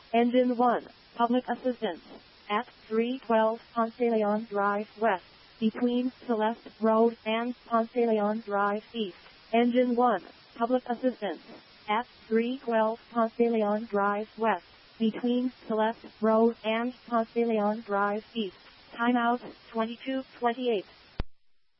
Engine 1, public assistance, at 312 Ponce de Leon Drive West, between Celeste Road and Ponce de Leon Drive East. Engine 1, public assistance, at 312 Ponce de Leon Drive West, between Celeste Road and Ponce de Leon Drive East. Timeout 22:28.